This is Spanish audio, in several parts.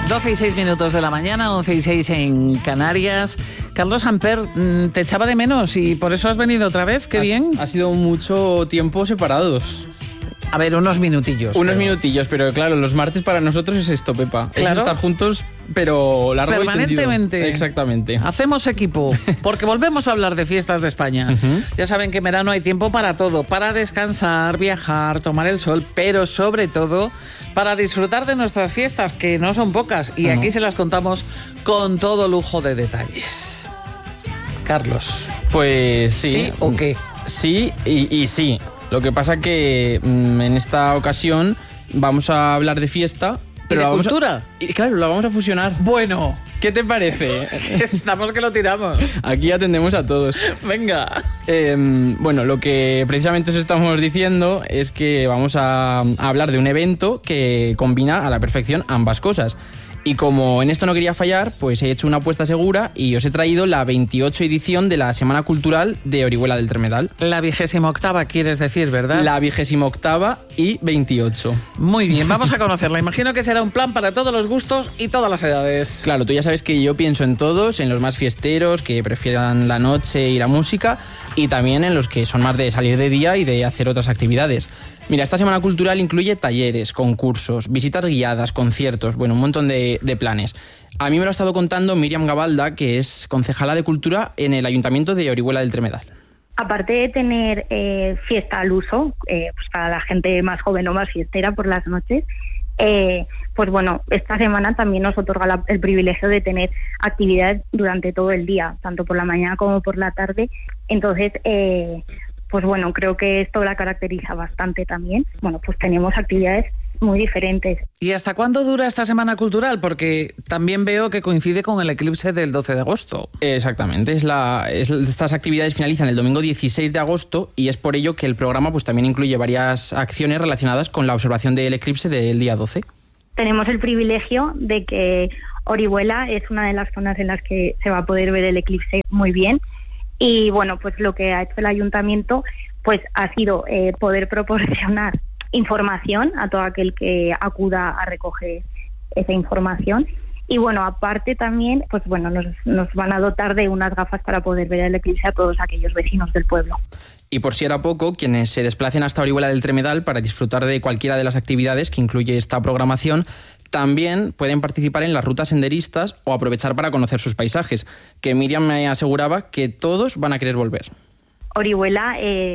12:06 de la mañana, 11:06 en Canarias. Carlos Amper, te echaba de menos y por eso has venido otra vez. ¡Qué bien! Ha sido mucho tiempo separados. A ver, unos minutillos. Minutillos, pero claro, los martes para nosotros es esto, Pepa. Claro. Es estar juntos, pero largo permanentemente. Y tendido. Exactamente. Hacemos equipo, porque volvemos a hablar de fiestas de España. Ya saben que en verano hay tiempo para todo, para descansar, viajar, tomar el sol, pero sobre todo para disfrutar de nuestras fiestas, que no son pocas, y aquí se las contamos con todo lujo de detalles. Carlos. Pues sí. ¿Sí o qué? Sí y sí. Lo que pasa que en esta ocasión vamos a hablar de fiesta. Pero ¿Y de cultura? Claro, la vamos a fusionar. Bueno. ¿Qué te parece? Estamos que lo tiramos. Aquí atendemos a todos. Venga. Bueno, lo que precisamente os estamos diciendo es que vamos a hablar de un evento que combina a la perfección ambas cosas. Y como en esto no quería fallar, pues he hecho una apuesta segura y os he traído la 28 edición de la Semana Cultural de Orihuela del Tremedal. La 28ª quieres decir, ¿verdad? La 28ª y 28. Muy bien, vamos a conocerla. Imagino que será un plan para todos los gustos y todas las edades. Claro, tú ya sabes que yo pienso en todos, en los más fiesteros, que prefieran la noche y la música, y también en los que son más de salir de día y de hacer otras actividades. Mira, esta Semana Cultural incluye talleres, concursos, visitas guiadas, conciertos, bueno, un montón de planes. A mí me lo ha estado contando Míriam Gabalda, que es concejala de Cultura en el Ayuntamiento de Orihuela del Tremedal. Aparte de tener fiesta al uso, pues para la gente más joven o más fiestera por las noches, pues bueno, esta semana también nos otorga el privilegio de tener actividades durante todo el día, tanto por la mañana como por la tarde. Entonces, pues bueno, creo que esto la caracteriza bastante también. Bueno, pues tenemos actividades muy diferentes. ¿Y hasta cuándo dura esta Semana Cultural? Porque también veo que coincide con el eclipse del 12 de agosto. Exactamente, estas actividades finalizan el domingo 16 de agosto y es por ello que el programa pues también incluye varias acciones relacionadas con la observación del eclipse del día 12. Tenemos el privilegio de que Orihuela es una de las zonas en las que se va a poder ver el eclipse muy bien. Y bueno, pues lo que ha hecho el ayuntamiento pues ha sido poder proporcionar información a todo aquel que acuda a recoger esa información. Y bueno, aparte también, pues bueno, nos van a dotar de unas gafas para poder ver el eclipse a todos aquellos vecinos del pueblo. Y por si era poco, quienes se desplacen hasta Orihuela del Tremedal para disfrutar de cualquiera de las actividades que incluye esta programación, también pueden participar en las rutas senderistas o aprovechar para conocer sus paisajes, que Míriam me aseguraba que todos van a querer volver. Orihuela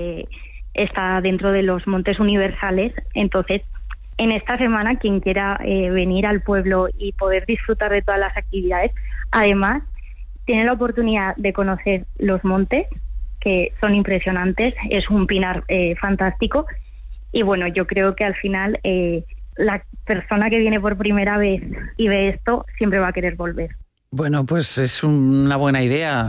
está dentro de los Montes Universales, entonces en esta semana quien quiera venir al pueblo y poder disfrutar de todas las actividades, además tiene la oportunidad de conocer los montes, que son impresionantes, es un pinar fantástico, y bueno, yo creo que al final la persona que viene por primera vez y ve esto siempre va a querer volver. Bueno, pues es una buena idea.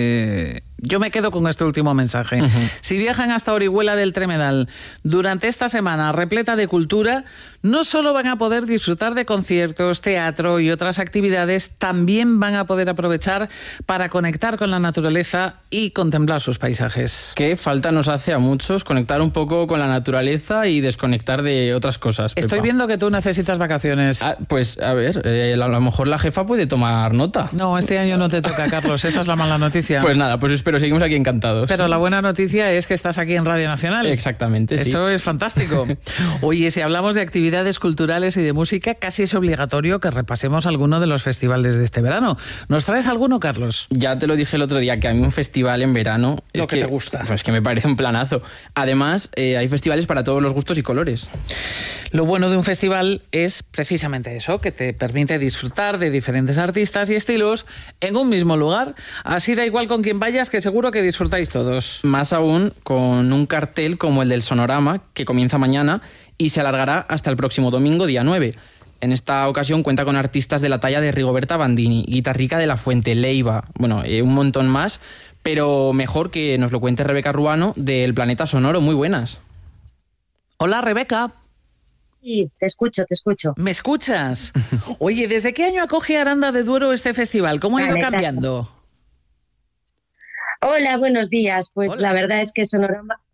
Yo me quedo con este último mensaje. Si viajan hasta Orihuela del Tremedal durante esta semana repleta de cultura, no solo van a poder disfrutar de conciertos, teatro y otras actividades, también van a poder aprovechar para conectar con la naturaleza y contemplar sus paisajes. Qué falta nos hace a muchos conectar un poco con la naturaleza y desconectar de otras cosas, Pepa. Estoy viendo que tú necesitas vacaciones. Pues a ver, a lo mejor la jefa puede tomar nota. No, este año no te toca, Carlos, esa es la mala noticia. Pues nada, pues pero seguimos aquí encantados. Pero la buena noticia es que estás aquí en Radio Nacional. Exactamente, sí. Eso es fantástico. Oye, si hablamos de actividades culturales y de música, casi es obligatorio que repasemos alguno de los festivales de este verano. ¿Nos traes alguno, Carlos? Ya te lo dije el otro día, que a mí un festival en verano... Lo que te gusta. Pues que me parece un planazo. Además, hay festivales para todos los gustos y colores. Lo bueno de un festival es precisamente eso, que te permite disfrutar de diferentes artistas y estilos en un mismo lugar. Así da igual con quién vayas, que seguro que disfrutáis todos. Más aún con un cartel como el del Sonorama, que comienza mañana y se alargará hasta el próximo domingo, día 9. En esta ocasión cuenta con artistas de la talla de Rigoberta Bandini, Guitarrica de la Fuente, Leiva, bueno, un montón más, pero mejor que nos lo cuente Rebeca Ruano del Planeta Sonoro. Muy buenas. Hola, Rebeca. Sí, te escucho. ¿Me escuchas? Oye, ¿desde qué año acoge Aranda de Duero este festival? ¿Cómo ha ido cambiando? Hola, buenos días. Pues Hola. La verdad es que Sonorama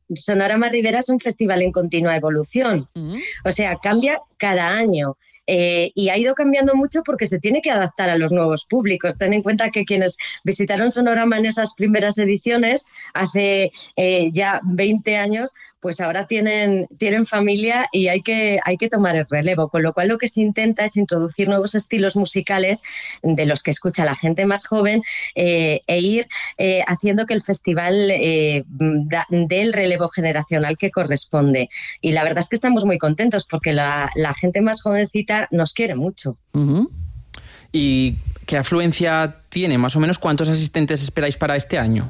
Sonorama Ribera es un festival en continua evolución. O sea, cambia cada año. Y ha ido cambiando mucho porque se tiene que adaptar a los nuevos públicos. Ten en cuenta que quienes visitaron Sonorama en esas primeras ediciones, hace ya 20 años, pues ahora tienen familia y hay que tomar el relevo, con lo cual lo que se intenta es introducir nuevos estilos musicales de los que escucha la gente más joven e ir haciendo que el festival dé el relevo generacional que corresponde. Y la verdad es que estamos muy contentos porque la gente más jovencita nos quiere mucho. Uh-huh. ¿Y qué afluencia tiene? Más o menos, ¿cuántos asistentes esperáis para este año?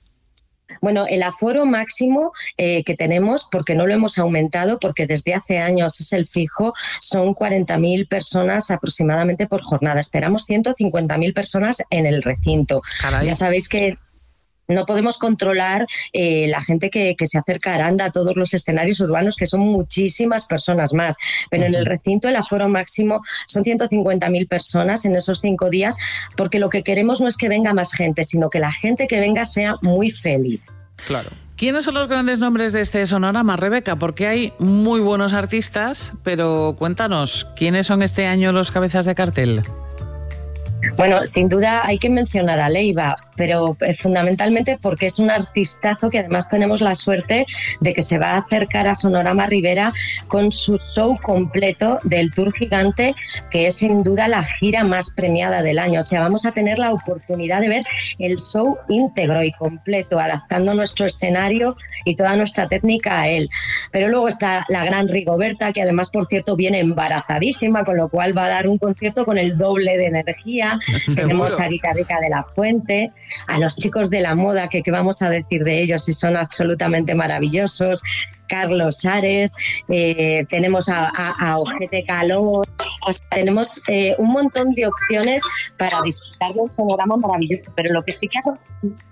Bueno, el aforo máximo que tenemos, porque no lo hemos aumentado, porque desde hace años es el fijo, son 40.000 personas aproximadamente por jornada. Esperamos 150.000 personas en el recinto. Caray. Ya sabéis que no podemos controlar la gente que se acerca a Aranda, a todos los escenarios urbanos, que son muchísimas personas más. Pero en el recinto el aforo máximo son 150.000 personas en esos 5 días, porque lo que queremos no es que venga más gente, sino que la gente que venga sea muy feliz. Claro. ¿Quiénes son los grandes nombres de este Sonorama, Rebeca? Porque hay muy buenos artistas, pero cuéntanos, ¿quiénes son este año los cabezas de cartel? Bueno, sin duda hay que mencionar a Leiva, pero fundamentalmente porque es un artistazo que además tenemos la suerte de que se va a acercar a Sonorama Ribera con su show completo del Tour Gigante, que es sin duda la gira más premiada del año. O sea, vamos a tener la oportunidad de ver el show íntegro y completo, adaptando nuestro escenario y toda nuestra técnica a él. Pero luego está la gran Rigoberta, que además, por cierto, viene embarazadísima, con lo cual va a dar un concierto con el doble de energía. Tenemos a Guitarrica de la Fuente, a los chicos de la moda, que vamos a decir de ellos si son absolutamente maravillosos, Carlos Ares, tenemos a Ojete Calor, o sea, tenemos un montón de opciones para disfrutar de un sonorama maravilloso, pero lo que sí que hago...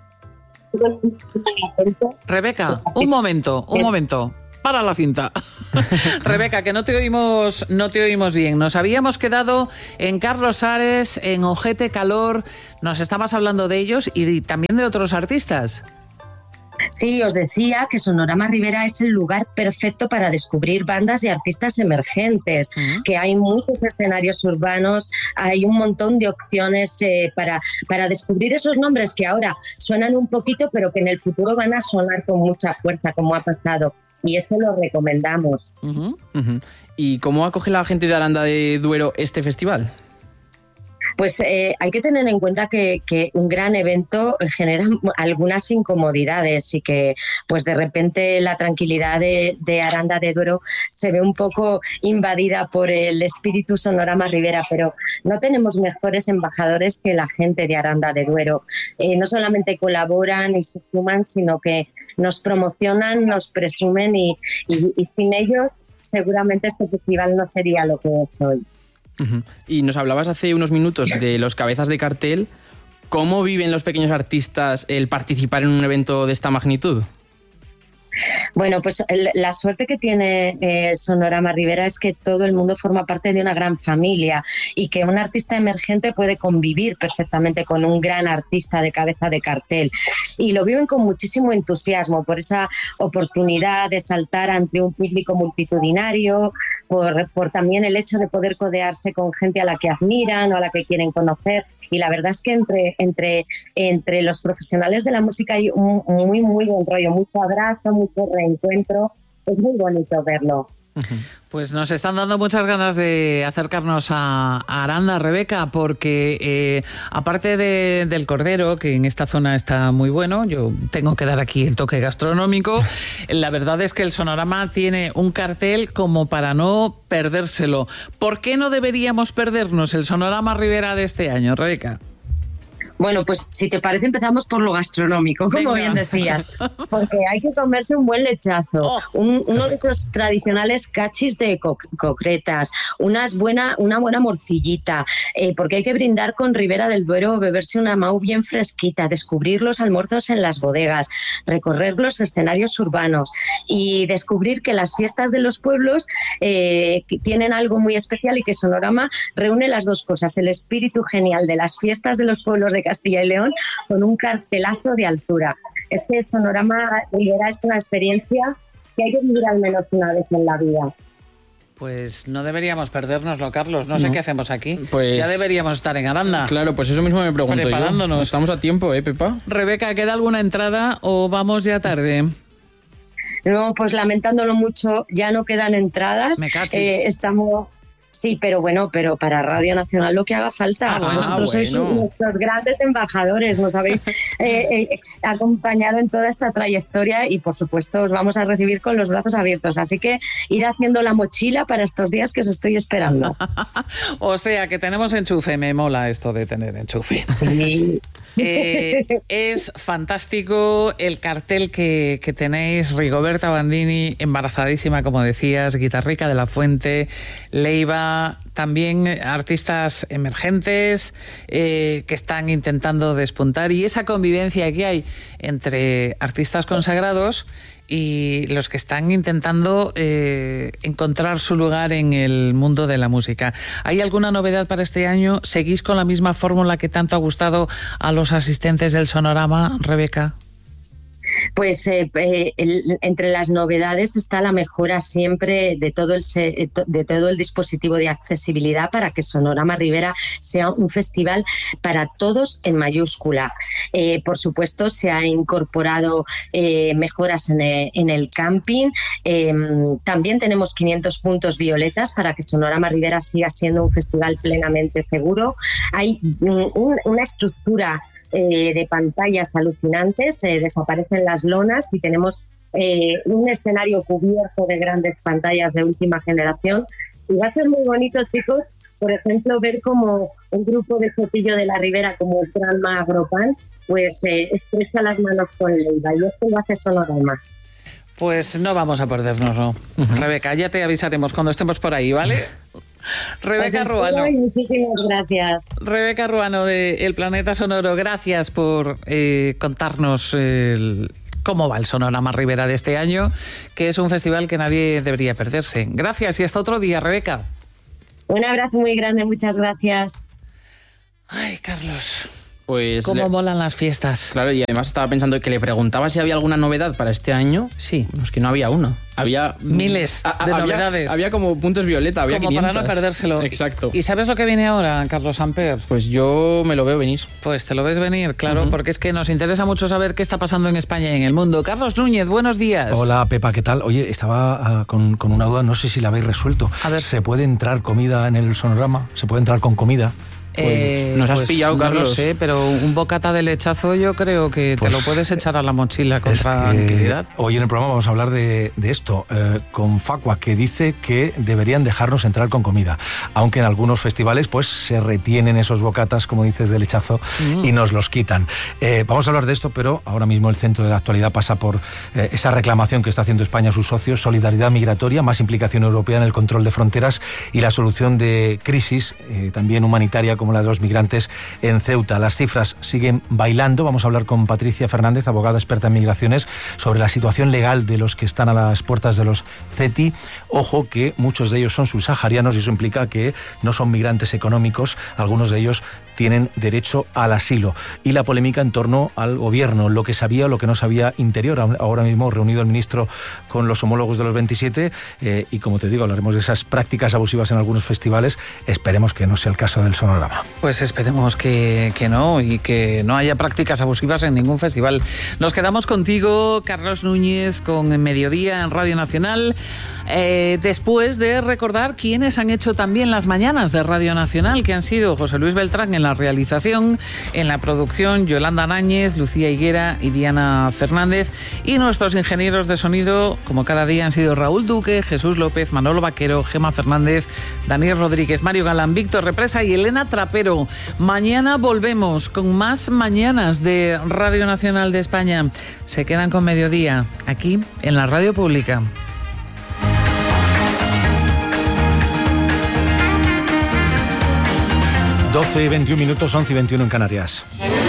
Rebeca, un momento. Para la cinta. Rebeca, que no te oímos bien. Nos habíamos quedado en Carlos Ares, en Ojete Calor. Nos estabas hablando de ellos y también de otros artistas. Sí, os decía que Sonorama Ribera es el lugar perfecto para descubrir bandas y artistas emergentes, que hay muchos escenarios urbanos, hay un montón de opciones para descubrir esos nombres que ahora suenan un poquito, pero que en el futuro van a sonar con mucha fuerza, como ha pasado. Y eso lo recomendamos. Uh-huh. Uh-huh. ¿Y cómo acoge la gente de Aranda de Duero este festival? Pues hay que tener en cuenta que un gran evento genera algunas incomodidades y que pues de repente la tranquilidad de Aranda de Duero se ve un poco invadida por el espíritu Sonorama Ribera, pero no tenemos mejores embajadores que la gente de Aranda de Duero. No solamente colaboran y se suman, sino que nos promocionan, nos presumen y sin ellos seguramente este festival no sería lo que es hoy. Uh-huh. Y nos hablabas hace unos minutos de los cabezas de cartel. ¿Cómo viven los pequeños artistas el participar en un evento de esta magnitud? Bueno, pues la suerte que tiene Sonorama Ribera es que todo el mundo forma parte de una gran familia y que un artista emergente puede convivir perfectamente con un gran artista de cabeza de cartel. Y lo viven con muchísimo entusiasmo por esa oportunidad de saltar ante un público multitudinario, por también el hecho de poder codearse con gente a la que admiran o a la que quieren conocer. Y la verdad es que entre los profesionales de la música hay un muy, muy buen rollo, mucho abrazo, mucho reencuentro. Es muy bonito verlo. Pues nos están dando muchas ganas de acercarnos a Aranda, Rebeca, porque aparte del cordero, que en esta zona está muy bueno, yo tengo que dar aquí el toque gastronómico, la verdad es que el Sonorama tiene un cartel como para no perdérselo. ¿Por qué no deberíamos perdernos el Sonorama Ribera de este año, Rebeca? Bueno, pues si te parece empezamos por lo gastronómico, como bien decías, porque hay que comerse un buen lechazo, uno de los tradicionales cachis de concretas, una buena morcillita, porque hay que brindar con Ribera del Duero, beberse una mau bien fresquita, descubrir los almuerzos en las bodegas, recorrer los escenarios urbanos y descubrir que las fiestas de los pueblos tienen algo muy especial y que Sonorama reúne las dos cosas, el espíritu genial de las fiestas de los pueblos de Castilla y León con un cartelazo de altura. Es que Sonorama Ribera es una experiencia que hay que vivir al menos una vez en la vida. Pues no deberíamos perdérnoslo, Carlos. No sé qué hacemos aquí. Pues ya deberíamos estar en Aranda. Claro, pues eso mismo me pregunto preparándonos. yo. Estamos a tiempo, Pepa. Rebeca, ¿queda alguna entrada o vamos ya tarde? No, pues lamentándolo mucho, ya no quedan entradas. Me cachis. Estamos... Sí, pero para Radio Nacional lo que haga falta. Vosotros sois nuestros grandes embajadores, nos habéis acompañado en toda esta trayectoria y por supuesto os vamos a recibir con los brazos abiertos. Así que ir haciendo la mochila para estos días que os estoy esperando. O sea, que tenemos enchufe. Me mola esto de tener enchufe. Sí. Es fantástico el cartel que tenéis. Rigoberta Bandini, embarazadísima, como decías, Guitarrica de la Fuente, Leiva, también artistas emergentes que están intentando despuntar, y esa convivencia que hay entre artistas consagrados y los que están intentando encontrar su lugar en el mundo de la música. ¿Hay alguna novedad para este año? ¿Seguís con la misma fórmula que tanto ha gustado a los asistentes del Sonorama, Rebeca? Pues entre las novedades está la mejora siempre de todo el dispositivo de accesibilidad para que Sonorama Ribera sea un festival para todos en mayúscula. Por supuesto, se ha incorporado mejoras en el camping. También tenemos 500 puntos violetas para que Sonorama Ribera siga siendo un festival plenamente seguro. Hay una estructura de pantallas alucinantes, desaparecen las lonas y tenemos un escenario cubierto de grandes pantallas de última generación, y va a ser muy bonito, chicos, por ejemplo, ver como un grupo de Sotillo de la Ribera como el Granma Agropan pues estrecha las manos con Leiva, y esto lo hace Sonorama. Pues no vamos a perdernoslo. Rebeca, ya te avisaremos cuando estemos por ahí, ¿vale? Rebeca Ruano. Muchísimas gracias. Rebeca Ruano de El Planeta Sonoro, gracias por contarnos cómo va el Sonorama Ribera de este año, que es un festival que nadie debería perderse. Gracias y hasta otro día, Rebeca. Un abrazo muy grande, muchas gracias. Ay, Carlos. Pues cómo molan las fiestas. Claro, y además estaba pensando que le preguntaba si había alguna novedad para este año. Sí. Es que no había una. Había miles de novedades. Había como puntos violeta, había como 500. Para no perdérselo. Exacto. ¿Y sabes lo que viene ahora, Carlos Samper? Pues yo me lo veo venir. Pues te lo ves venir, claro, porque es que nos interesa mucho saber qué está pasando en España y en el mundo. Carlos Núñez, buenos días. Hola, Pepa, ¿qué tal? Oye, estaba con una duda, no sé si la habéis resuelto. A ver. ¿Se puede entrar comida en el Sonorama? ¿Se puede entrar con comida? Nos has pillado, Carlos. No lo sé, pero un bocata de lechazo yo creo que te lo puedes echar a la mochila con tranquilidad. Hoy en el programa vamos a hablar de esto, con Facua, que dice que deberían dejarnos entrar con comida, aunque en algunos festivales pues se retienen esos bocatas, como dices, de lechazo y nos los quitan. Vamos a hablar de esto, pero ahora mismo el centro de la actualidad pasa por esa reclamación que está haciendo España a sus socios: solidaridad migratoria, más implicación europea en el control de fronteras y la solución de crisis, también humanitaria, como la de los migrantes en Ceuta. Las cifras siguen bailando. Vamos a hablar con Patricia Fernández, abogada experta en migraciones, sobre la situación legal de los que están a las puertas de los CETI. Ojo que muchos de ellos son subsaharianos y eso implica que no son migrantes económicos. Algunos de ellos tienen derecho al asilo. Y la polémica en torno al gobierno, lo que sabía o lo que no sabía Interior. Ahora mismo reunido el ministro con los homólogos de los 27 y, como te digo, hablaremos de esas prácticas abusivas en algunos festivales. Esperemos que no sea el caso del Sonorama. Pues esperemos que no, y que no haya prácticas abusivas en ningún festival. Nos quedamos contigo, Carlos Núñez, con Mediodía en Radio Nacional, después de recordar quiénes han hecho también las mañanas de Radio Nacional, que han sido José Luis Beltrán en la realización, en la producción Yolanda Náñez, Lucía Higuera y Diana Fernández, y nuestros ingenieros de sonido, como cada día, han sido Raúl Duque, Jesús López, Manolo Vaquero, Gema Fernández, Daniel Rodríguez, Mario Galán, Víctor Represa y Elena Trapero. Mañana volvemos con más mañanas de Radio Nacional de España. Se quedan con Mediodía, aquí en la Radio Pública. 12:21 minutos, 11:21 en Canarias.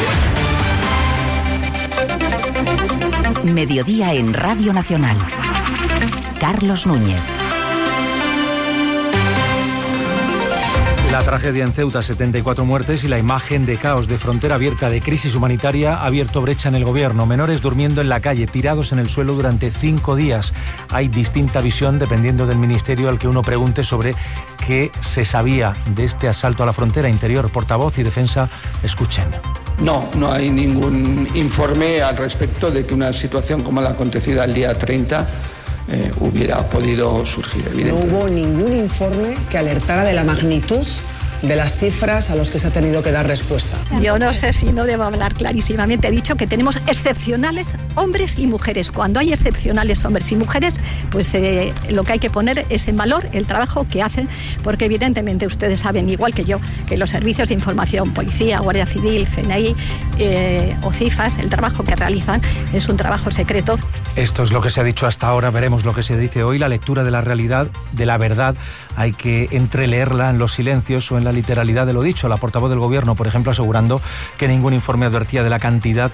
Mediodía en Radio Nacional. Carlos Núñez. La tragedia en Ceuta, 74 muertes y la imagen de caos, de frontera abierta, de crisis humanitaria, ha abierto brecha en el gobierno. Menores durmiendo en la calle, tirados en el suelo durante 5 días. Hay distinta visión dependiendo del ministerio al que uno pregunte sobre qué se sabía de este asalto a la frontera interior. Portavoz y defensa, escuchen. No hay ningún informe al respecto de que una situación como la acontecida el día 30 hubiera podido surgir, evidentemente. No hubo ningún informe que alertara de la magnitud de las cifras a los que se ha tenido que dar respuesta. Yo no sé si no debo hablar clarísimamente. He dicho que tenemos excepcionales hombres y mujeres. Cuando hay excepcionales hombres y mujeres, pues lo que hay que poner es en valor el trabajo que hacen, porque evidentemente ustedes saben, igual que yo, que los servicios de información, policía, Guardia Civil, CNI o CIFAS, el trabajo que realizan es un trabajo secreto. Esto es lo que se ha dicho hasta ahora, veremos lo que se dice hoy. La lectura de la realidad, de la verdad, hay que entreleerla en los silencios o en la literalidad de lo dicho. La portavoz del Gobierno, por ejemplo, asegurando que ningún informe advertía de la cantidad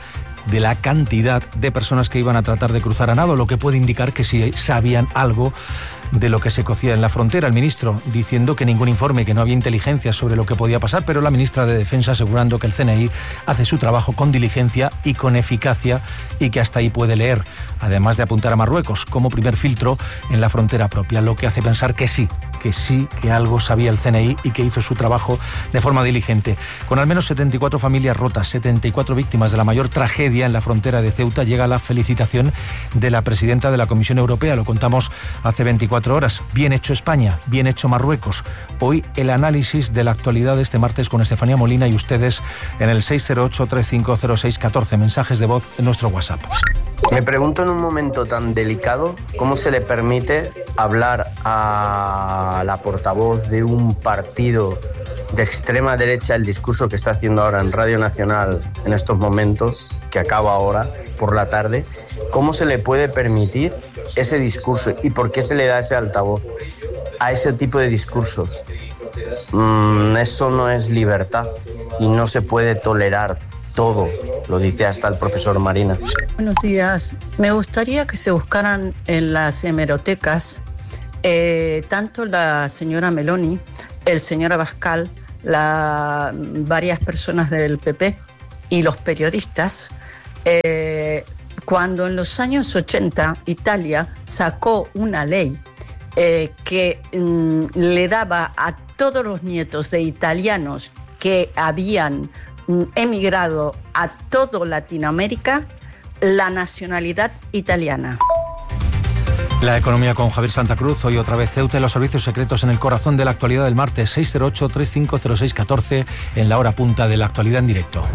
de personas que iban a tratar de cruzar a nado, lo que puede indicar que sí sabían algo de lo que se cocía en la frontera. El ministro diciendo que ningún informe, que no había inteligencia sobre lo que podía pasar, pero la ministra de Defensa asegurando que el CNI hace su trabajo con diligencia y con eficacia y que hasta ahí puede leer, además de apuntar a Marruecos como primer filtro en la frontera propia, lo que hace pensar que sí, que algo sabía el CNI y que hizo su trabajo de forma diligente. Con al menos 74 familias rotas, 74 víctimas de la mayor tragedia en la frontera de Ceuta, llega la felicitación de la presidenta de la Comisión Europea. Lo contamos hace 24 horas. Bien hecho España, bien hecho Marruecos. Hoy el análisis de la actualidad de este martes con Estefanía Molina y ustedes en el 608-3506-14. Mensajes de voz en nuestro WhatsApp. Me pregunto en un momento tan delicado cómo se le permite hablar a la portavoz de un partido de extrema derecha el discurso que está haciendo ahora en Radio Nacional en estos momentos, que acaba ahora por la tarde. ¿Cómo se le puede permitir ese discurso y por qué se le da ese altavoz a ese tipo de discursos? Eso no es libertad y no se puede tolerar todo, lo dice hasta el profesor Marina. Buenos días. Me gustaría que se buscaran en las hemerotecas tanto la señora Meloni, el señor Abascal, varias personas del PP y los periodistas, cuando en los años 80 Italia sacó una ley que le daba a todos los nietos de italianos que habían emigrado a toda Latinoamérica la nacionalidad italiana. La economía con Javier Santa Cruz. Hoy otra vez Ceuta y los servicios secretos en el corazón de la actualidad del martes. 608-3506-14 en la hora punta de la actualidad en directo.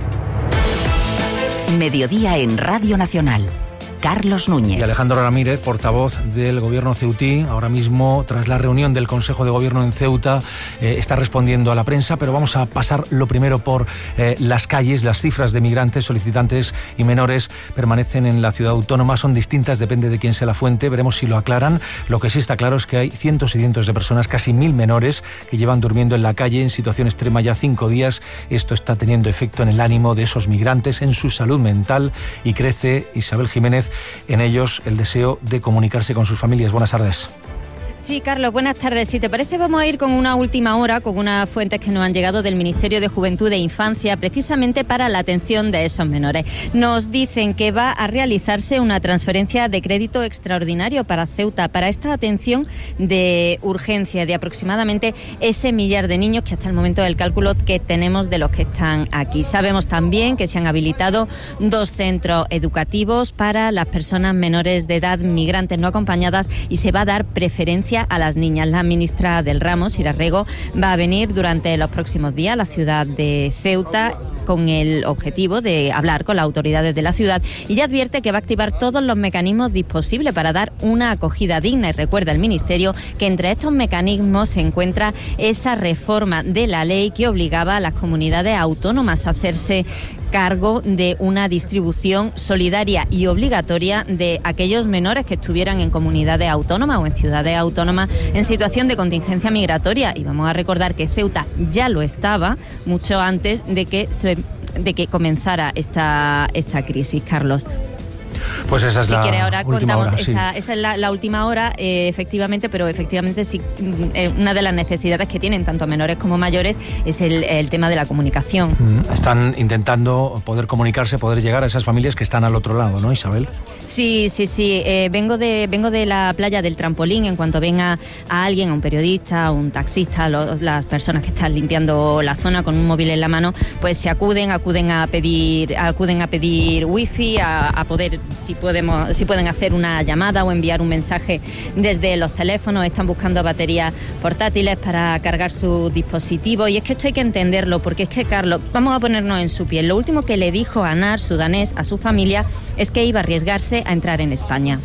Mediodía en Radio Nacional. Carlos Núñez. Y Alejandro Ramírez, portavoz del Gobierno ceutí, ahora mismo, tras la reunión del Consejo de Gobierno en Ceuta, está respondiendo a la prensa, pero vamos a pasar lo primero por las calles. Las cifras de migrantes, solicitantes y menores permanecen en la ciudad autónoma, son distintas, depende de quién sea la fuente, veremos si lo aclaran. Lo que sí está claro es que hay cientos y cientos de personas, casi 1000 menores, que llevan durmiendo en la calle en situación extrema ya 5 días. Esto está teniendo efecto en el ánimo de esos migrantes, en su salud mental, y crece, Isabel Jiménez, en ellos el deseo de comunicarse con sus familias. Buenas tardes. Sí, Carlos, buenas tardes. Si te parece, vamos a ir con una última hora, con unas fuentes que nos han llegado del Ministerio de Juventud e Infancia, precisamente para la atención de esos menores. Nos dicen que va a realizarse una transferencia de crédito extraordinario para Ceuta, para esta atención de urgencia de aproximadamente ese 1.000.000 de niños, que hasta el momento es el cálculo que tenemos de los que están aquí. Sabemos también que se han habilitado 2 centros educativos para las personas menores de edad, migrantes no acompañadas, y se va a dar preferencia a las niñas. La ministra del ramo, Sira Rego, va a venir durante los próximos días a la ciudad de Ceuta con el objetivo de hablar con las autoridades de la ciudad, y ya advierte que va a activar todos los mecanismos disponibles para dar una acogida digna. Y recuerda el Ministerio que entre estos mecanismos se encuentra esa reforma de la ley que obligaba a las comunidades autónomas a hacerse cargo de una distribución solidaria y obligatoria de aquellos menores que estuvieran en comunidades autónomas o en ciudades autónomas en situación de contingencia migratoria. Y vamos a recordar que Ceuta ya lo estaba mucho antes de que comenzara esta crisis, Carlos. Pues esa es si la quiere, ahora última contamos hora, sí. esa es la última hora, efectivamente, pero efectivamente sí, una de las necesidades que tienen tanto menores como mayores es el tema de la comunicación. Están intentando poder comunicarse, poder llegar a esas familias que están al otro lado, ¿no, Isabel? Sí. Vengo de la playa del Trampolín. En cuanto venga a alguien, a un periodista, a un taxista, las personas que están limpiando la zona con un móvil en la mano, pues se acuden a pedir wifi, a poder, si pueden hacer una llamada o enviar un mensaje desde los teléfonos. Están buscando baterías portátiles para cargar sus dispositivos. Y es que esto hay que entenderlo, porque es que, Carlos, vamos a ponernos en su piel. Lo último que le dijo Anar, su danés, a su familia es que iba a arriesgarse a entrar en España.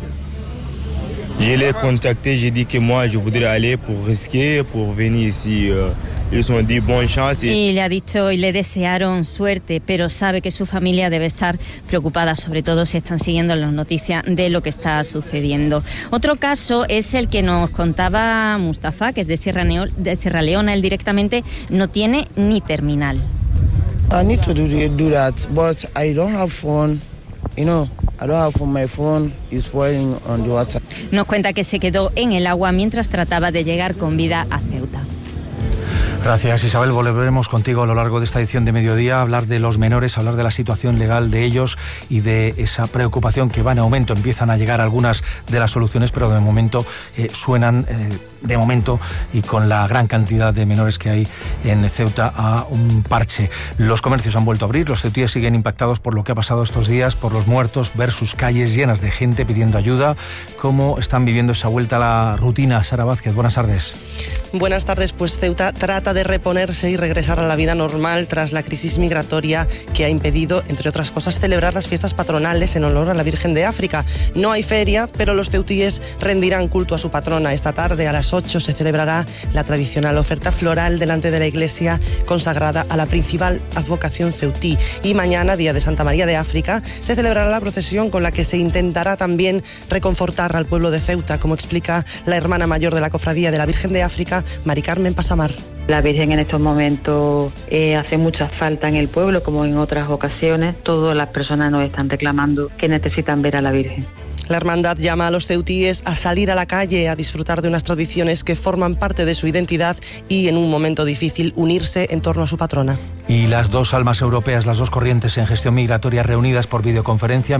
Je l'ai contacté, j'ai dit que moi je voudrais aller pour risquer, pour venir ici. Ils ont dit bonne chance. Y le ha dicho y le desearon suerte, pero sabe que su familia debe estar preocupada, sobre todo si están siguiendo las noticias de lo que está sucediendo. Otro caso es el que nos contaba Mustafa, que es de Sierra Leona. Él directamente no tiene ni terminal. I need to do that, but I don't have phone. You know, I don't have phone. My phone is spoiling on the water. Nos cuenta que se quedó en el agua mientras trataba de llegar con vida a Ceuta. Gracias, Isabel. Volveremos contigo a lo largo de esta edición de Mediodía a hablar de los menores, a hablar de la situación legal de ellos y de esa preocupación que va en aumento. Empiezan a llegar algunas de las soluciones, pero de momento suenan, de momento, y con la gran cantidad de menores que hay en Ceuta, a un parche. Los comercios han vuelto a abrir, los ceutíes siguen impactados por lo que ha pasado estos días, por los muertos, ver sus calles llenas de gente pidiendo ayuda. ¿Cómo están viviendo esa vuelta a la rutina? Sara Vázquez, buenas tardes. Buenas tardes. Pues Ceuta trata de reponerse y regresar a la vida normal tras la crisis migratoria que ha impedido, entre otras cosas, celebrar las fiestas patronales en honor a la Virgen de África. No hay feria, pero los ceutíes rendirán culto a su patrona. Esta tarde a las 8 se celebrará la tradicional oferta floral delante de la iglesia consagrada a la principal advocación ceutí. Y mañana, día de Santa María de África, se celebrará la procesión con la que se intentará también reconfortar al pueblo de Ceuta, como explica la hermana mayor de la Cofradía de la Virgen de África, Mari Carmen Pasamar. La Virgen en estos momentos hace mucha falta en el pueblo, como en otras ocasiones. Todas las personas nos están reclamando que necesitan ver a la Virgen. La hermandad llama a los ceutíes a salir a la calle, a disfrutar de unas tradiciones que forman parte de su identidad y, en un momento difícil, unirse en torno a su patrona. Y las dos almas europeas, las dos corrientes en gestión migratoria reunidas por videoconferencia,